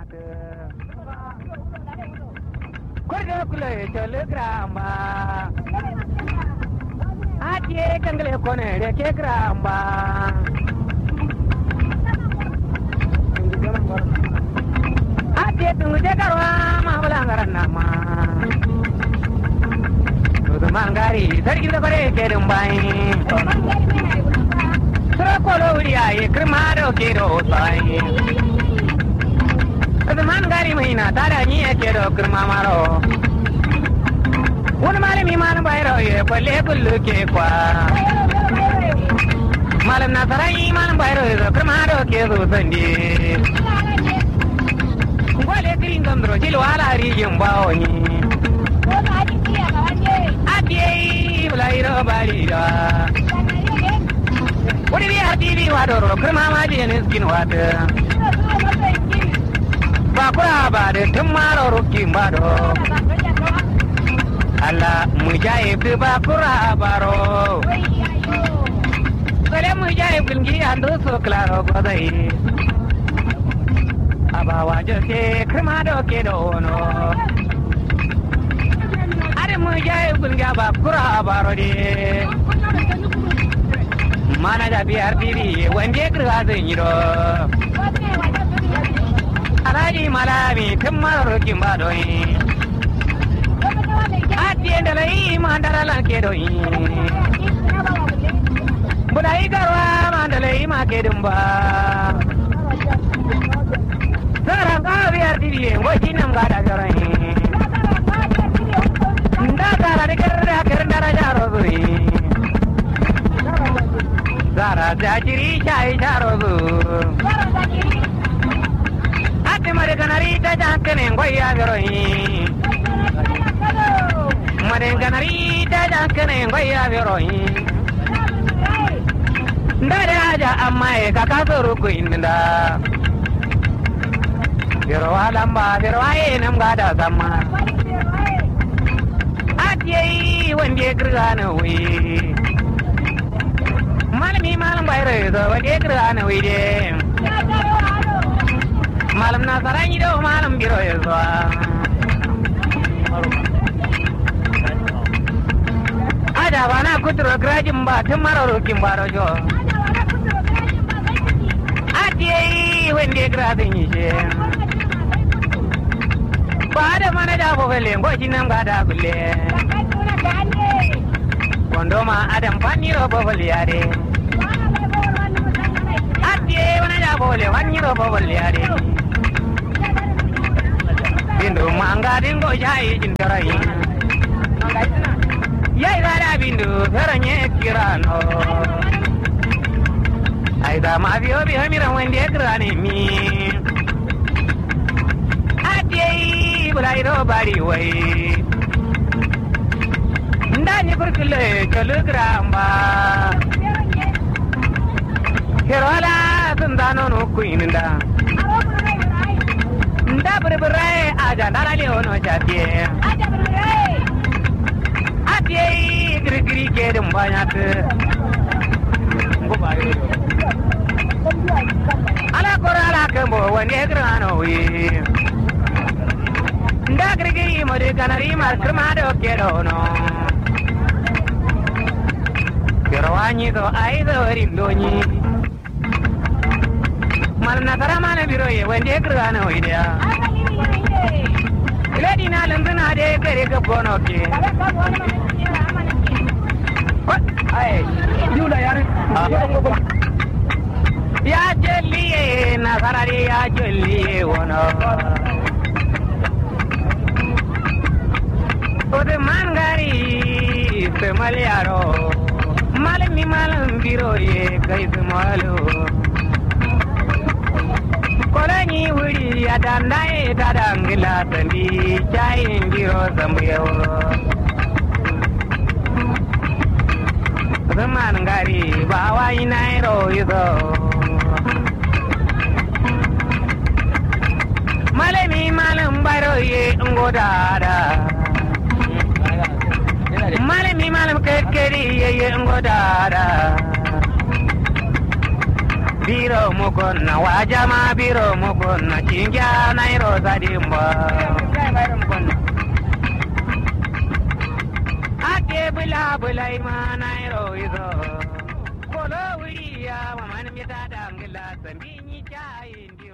wata kwarga kula telegrama ake kangale kone da ke gramba ake tungu jagarwa ma bulangaran nama tutu mangari sarki da bare ke dumbai sura kolo uriya ye kirmado ke do sai tutu mangari mahina tada ni ke do kirma maro wani malami malam bayro ye kwalle kullu ke kwa malam nasarai malam bayro ye kirma do ke zo sandi wale kirin gandro jilwala rijin bawoni adiye bulairo balira wani bi adibi wadoro kirma maji ne skin wata bakura ba da tumaro rukin bado Allah mujahid bakura baro sare mujahid gilgi ando so claro godai abawa joke kirma do ke do no are mujahid gilgi bakura baro de mana da biyar bibi wande kirga zan yi do alaji malami tumaro rukin bado atiende lai mandala la kedo yi budai garwa mandala yi ma kedumba sarang ka biar diye wajinam gada garai nda dara de kerda jaro buri dara jajiri chai jaro bu ati mare kanari ta jankene ngoya garai Marenganari da kane ngoya veroi ndare aja amma e kaka soro ko inda vero alamba vero ai nam gada sama atiye wande grana wi malami malam bayre do wande grana wi de malam na sarani do malam biro yeso ada bana kutro grajim ba tumaro kin baro jo atiye wende gradin yije bada mana da bobele ngoji nam gada gulle kondo ma adam paniro bobele yare atiye mana da bobele waniro bobele yare bindu manga dingo jai jindarai yai gara bindu garanye kirano aida ma biyo biyo mira wende grani mi atiye bulairo bari wai ndani kurkule telegramba herola tundano no kuinda nda burbure aja dalale ono chatiye atiye giri ke dum banyak ngoba yo ala korala kembo wande grano wi nda giri mari kanari mar krmado ke do no Kerwani to aido rindoni malna taramana biroye wende grano idea Ledina lembena de kere ke bono ke Ay, yula yar. Ya jelli na sarari ya jelli wono. Ode mangari se maliaro. Malami malam biro ye kai se malo. Kolani wuri ya dandai tadangila tandi chai biro sambuyo. Zaman gari bawa inairo yudo malami malam baro ye ngodada malami malam kekeri ye ngodada biro mukonna wajama biro mukonna cingya nairo sadimba ake bula bulai ma nairo izo kolo wuriya wa man mita dangla sambini cha indi